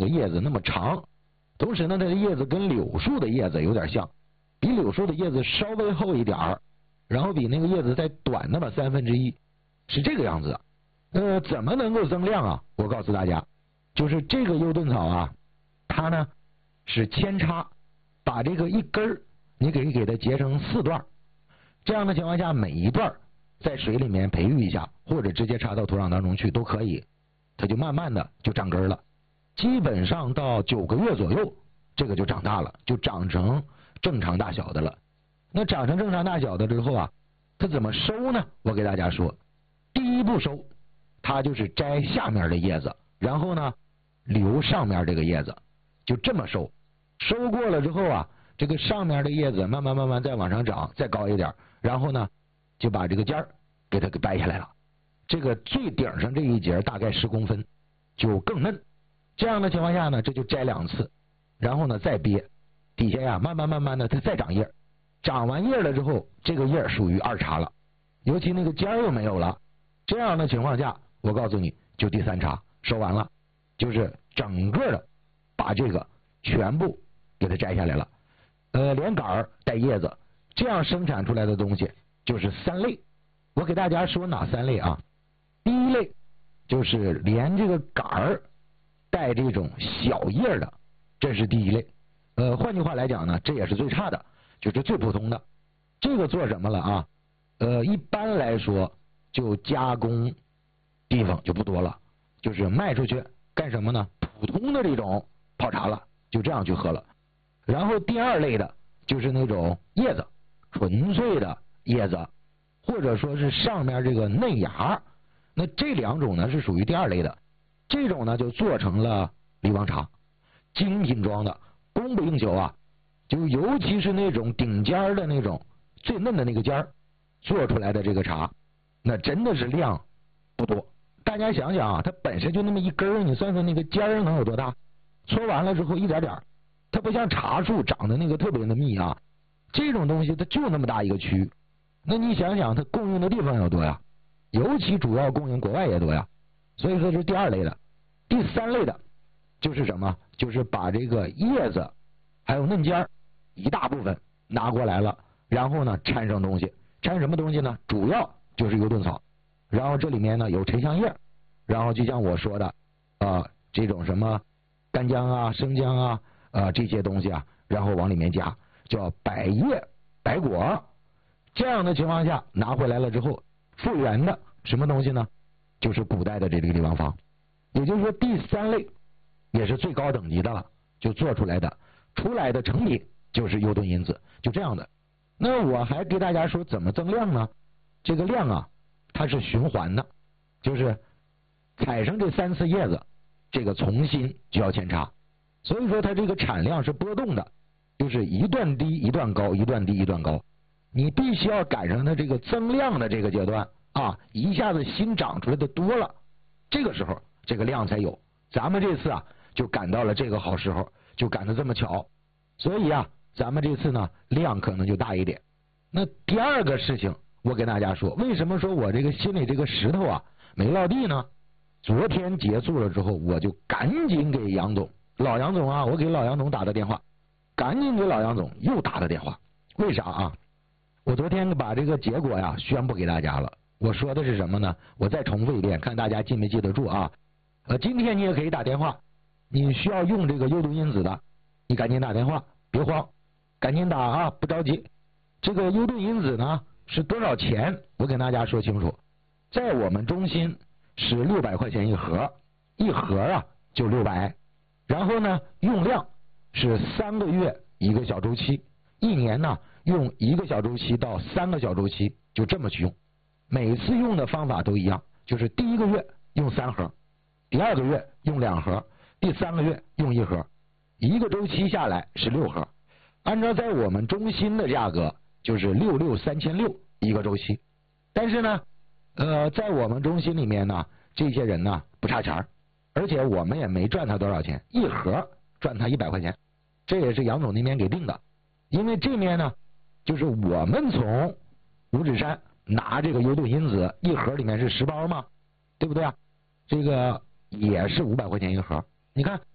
叶子那么长，同时呢，它的叶子跟柳树的叶子有点像，比柳树的叶子稍微厚一点儿，然后比那个叶子再短那么1/3，是这个样子。怎么能够增量啊？我告诉大家，就是这个优盾草啊，它呢是扦插，把这个一根儿你给它截成4段，这样的情况下，每一段在水里面培育一下，或者直接插到土壤当中去都可以，它就慢慢的就长根了。基本上到9个月左右，这个就长大了，就长成正常大小的了。那长成正常大小的之后啊，它怎么收呢？我给大家说，第一步收，它就是摘下面的叶子，然后呢留上面这个叶子，就这么收。收过了之后啊，这个上面的叶子慢慢再往上长，再高一点，然后呢就把这个尖儿给它给掰下来了。这个最顶上这一节大概10公分，就更嫩。这样的情况下呢，这就摘2次，然后呢再憋，底下呀慢慢的它再长叶，长完叶了之后，这个叶属于2茬了，尤其那个尖儿又没有了。这样的情况下，我告诉你就第3茬收完了，就是整个的把这个全部给它摘下来了，连杆儿带叶子，这样生产出来的东西就是3类。我给大家说哪3类啊？第一类就是连这个杆儿带这种小叶的，这是第一类。换句话来讲呢，这也是最差的，就是最普通的。这个做什么了啊？一般来说就加工地方就不多了，就是卖出去干什么呢？普通的这种泡茶了，就这样去喝了。然后第2类的就是那种叶子，纯粹的叶子，或者说是上面这个嫩芽，那这2种呢是属于第2类的。这种呢就做成了梨王茶，精品装的，供不应求啊。就尤其是那种顶尖的那种最嫩的那个尖儿做出来的这个茶，那真的是量不多。大家想想啊，它本身就那么一根儿，你算算那个尖儿能有多大？搓完了之后一点点，它不像茶树长得那个特别的密啊。这种东西它就那么大一个区，那你想想它供应的地方有多呀？尤其主要供应国外也多呀。所以说是第2类的。第3类的就是什么？就是把这个叶子还有嫩尖儿一大部分拿过来了，然后呢掺上东西，掺什么东西呢？主要就是优盾草，然后这里面呢有沉香叶，然后就像我说的这种什么干姜啊、生姜啊这些东西啊，然后往里面加，叫百叶百果。这样的情况下拿回来了之后，复原的什么东西呢？就是古代的这个梨王方。也就是说第3类也是最高等级的了，就做出来的成品就是优盾因子，就这样的。那我还给大家说怎么增量呢？这个量啊它是循环的，就是采上这3次叶子，这个重新就要扦插，所以说它这个产量是波动的，就是一段低一段高，一段低一段高。你必须要赶上它这个增量的这个阶段啊，一下子新长出来的多了，这个时候这个量才有。咱们这次啊就赶到了这个好时候，就赶得这么巧，所以啊咱们这次呢量可能就大一点。那第2个事情我给大家说，为什么说我这个心里这个石头啊没落地呢？昨天结束了之后，我就赶紧给杨总，老杨总啊，我给老杨总打的电话，赶紧给老杨总又打的电话。为啥啊？我昨天把这个结果呀宣布给大家了。我说的是什么呢？我再重复一遍，看大家记没记得住啊？今天你也可以打电话，你需要用这个优盾因子的，你赶紧打电话，别慌，赶紧打啊，不着急。这个优盾因子呢是多少钱？我给大家说清楚，在我们中心是600块钱一盒，一盒啊就600，然后呢用量是3个月1个小周期，一年呢用1个小周期到3个小周期，就这么去用。每次用的方法都一样，就是第1个月用3盒，第2个月用2盒，第3个月用1盒，1个周期下来是6盒。按照在我们中心的价格就是6636一个周期。但是呢在我们中心里面呢，这些人呢不差钱，而且我们也没赚他多少钱，一盒赚他100块钱，这也是杨总那边给定的。因为这面呢就是我们从五指山拿这个优盾因子，一盒里面是10包嘛，对不对啊？这个也是500块钱一盒。你看